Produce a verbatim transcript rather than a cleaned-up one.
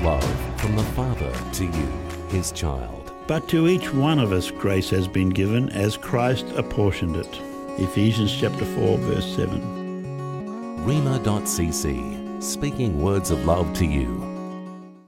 love from the Father to you, his child. But to each one of us grace has been given as Christ apportioned it. Ephesians chapter four, verse seven. Rhema dot c c, speaking words of love to you.